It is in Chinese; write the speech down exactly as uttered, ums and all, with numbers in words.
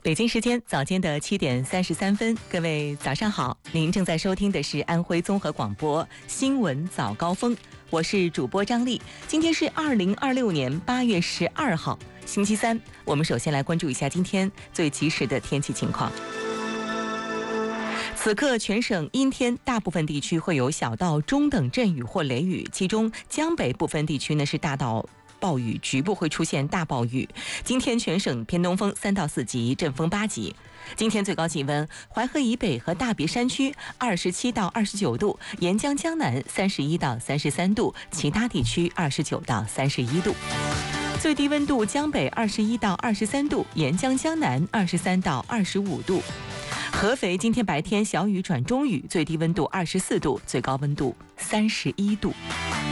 北京时间早间的七点三十三分，各位早上好，您正在收听的是安徽综合广播新闻早高峰，我是主播张丽。今天是二零二六年八月十二号，星期三。我们首先来关注一下今天最及时的天气情况。此刻全省阴天，大部分地区会有小到中等阵雨或雷雨，其中江北部分地区呢是大到暴雨，局部会出现大暴雨。今天全省偏东风三到四级，阵风八级。今天最高气温，淮河以北和大别山区二十七到二十九度，沿江江南三十一到三十三度，其他地区二十九到三十一度。最低温度，江北二十一到二十三度，沿江江南二十三到二十五度。合肥今天白天小雨转中雨，最低温度二十四度，最高温度三十一度。